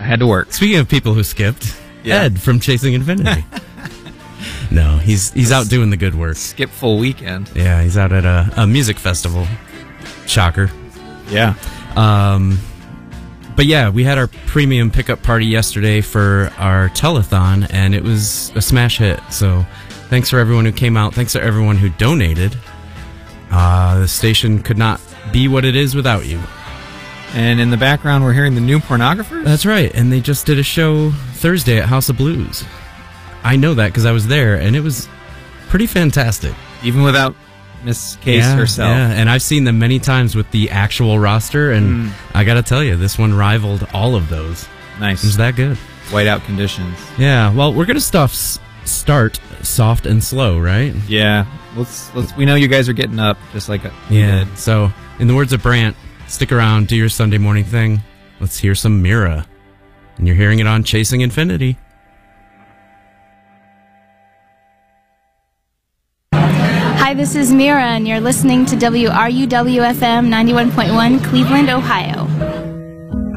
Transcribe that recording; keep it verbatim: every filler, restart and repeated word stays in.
I had to work. Speaking of people who skipped, Yeah. Ed from Chasing Infinity. No, he's he's out doing the good work. Skip full weekend. Yeah, he's out at a, a music festival. Shocker. Yeah. Um, but yeah, we had our premium pickup party yesterday for our telethon, and it was a smash hit. So thanks for everyone who came out. Thanks to everyone who donated. Uh, the station could not be what it is without you. And in the background, we're hearing the New Pornographers? That's right, and they just did a show Thursday at House of Blues. I know that because I was there, and it was pretty fantastic. Even without Miss Case yeah, herself. Yeah, and I've seen them many times with the actual roster, and mm. I gotta tell you, this one rivaled all of those. Nice. It was that good. Whiteout conditions. Yeah, well, we're gonna stuff start soft and slow, right? Yeah. Let's let's. We know you guys are getting up, just like we yeah. did. So, in the words of Brant, stick around, do your Sunday morning thing. Let's hear some Mira, and you're hearing it on Chasing Infinity. Hi, this is Mira, and you're listening to W R U W F M ninety-one point one, Cleveland, Ohio.